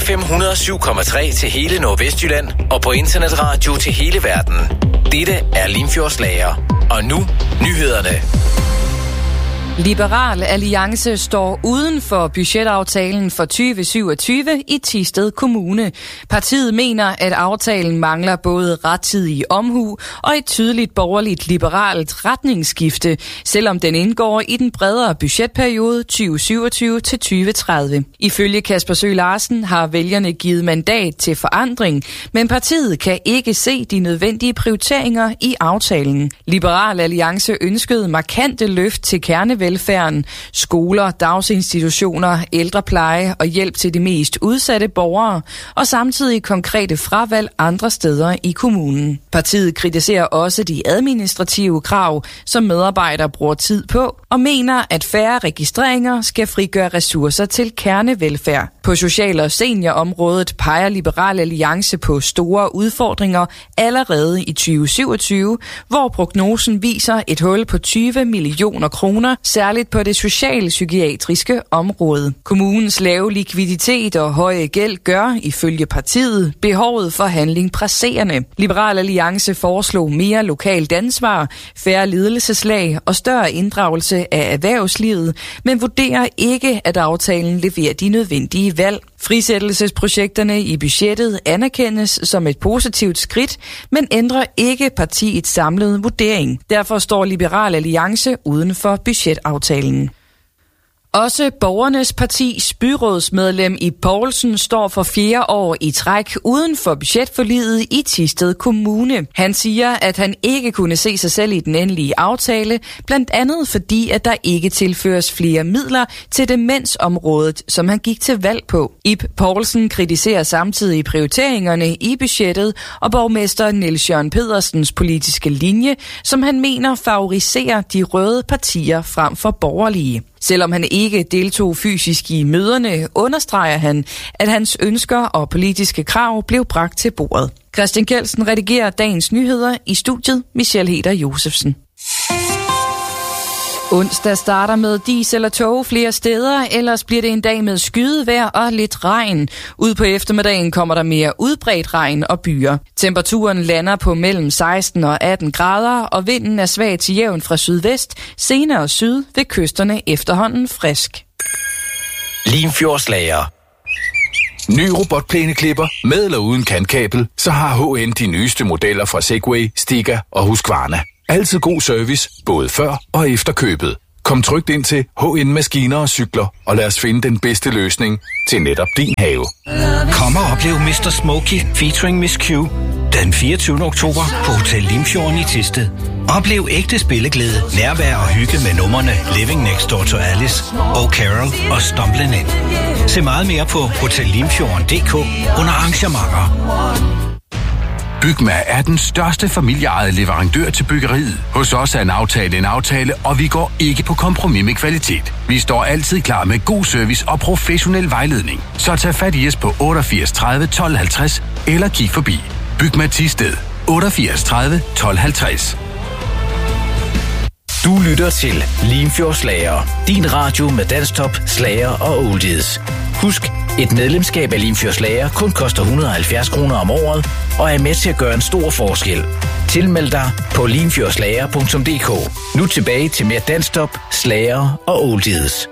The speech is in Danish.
FM 107,3 til hele Nordvestjylland og på internetradio til hele verden. Dette er Limfjordslager. Og nu nyhederne. Liberal Alliance står uden for budgetaftalen for 2027 i Thisted Kommune. Partiet mener, at aftalen mangler både rettidig omhu og et tydeligt borgerligt liberalt retningsskifte, selvom den indgår i den bredere budgetperiode 2027 til 2030. Ifølge Kasper Søe Larsen har vælgerne givet mandat til forandring, men partiet kan ikke se de nødvendige prioriteringer i aftalen. Liberal Alliance ønskede markante løft til kernevelfærden, skoler, dagsinstitutioner, ældrepleje og hjælp til de mest udsatte borgere, og samtidig konkrete fravalg andre steder i kommunen. Partiet kritiserer også de administrative krav, som medarbejdere bruger tid på, og mener, at færre registreringer skal frigøre ressourcer til kernevelfærd. På social- og seniorområdet peger Liberal Alliance på store udfordringer allerede i 2027, hvor prognosen viser et hul på 20 millioner kroner, særligt på det socialpsykiatriske område. Kommunens lave likviditet og høje gæld gør, ifølge partiet, behovet for handling presserende. Liberal Alliance foreslog mere lokalt ansvar, færre ledelseslag og større inddragelse af erhvervslivet, men vurderer ikke, at aftalen leverer de nødvendige valg. Frisættelsesprojekterne i budgettet anerkendes som et positivt skridt, men ændrer ikke partiets samlede vurdering. Derfor står Liberal Alliance uden for budgetaftalen. Også Borgernes Partis byrådsmedlem Ib Poulsen står for 4 år i træk uden for budgetforliget i Thisted Kommune. Han siger, at han ikke kunne se sig selv i den endelige aftale, blandt andet fordi, at der ikke tilføres flere midler til demensområdet, som han gik til valg på. Ib Poulsen kritiserer samtidig prioriteringerne i budgettet og borgmester Niels Jørgen Pedersens politiske linje, som han mener favoriserer de røde partier frem for borgerlige. Selvom han ikke deltog fysisk i møderne, understreger han, at hans ønsker og politiske krav blev bragt til bordet. Christian Kjeldsen redigerer dagens nyheder, i studiet Michelle Heder Josefsen. Onsdag starter med diesel og tog flere steder, ellers bliver det en dag med skydevejr og lidt regn. Ud på eftermiddagen kommer der mere udbredt regn og byer. Temperaturen lander på mellem 16 og 18 grader, og vinden er svag til jævn fra sydvest, senere syd ved kysterne efterhånden frisk. Limfjordslager. Ny robotplæneklipper med eller uden kantkabel, så har HN de nyeste modeller fra Segway, Stiga og Husqvarna. Altid god service, både før og efter købet. Kom trygt ind til HN Maskiner og Cykler, og lad os finde den bedste løsning til netop din have. Kom og oplev Mr. Smoky featuring Miss Q den 24. oktober på Hotel Limfjorden i Thisted. Oplev ægte spilleglæde, nærvær og hygge med numrene Living Next Door to Alice, Oh Carol og Stumblin' In. Se meget mere på hotellimfjorden.dk under arrangementer. Bygma er den største familieejede leverandør til byggeriet. Hos os er en aftale, og vi går ikke på kompromis med kvalitet. Vi står altid klar med god service og professionel vejledning. Så tag fat i os på 88 30 12 50 eller kig forbi. Bygma Thisted 88 30 12 50. Du lytter til Limfjordslager. Din radio med dansktop, slager og oldies. Husk, et medlemskab af Limfjordslager kun koster 170 kroner om året og er med til at gøre en stor forskel. Tilmeld dig på limfjordslager.dk. Nu tilbage til mere dansktop, slager og oldies.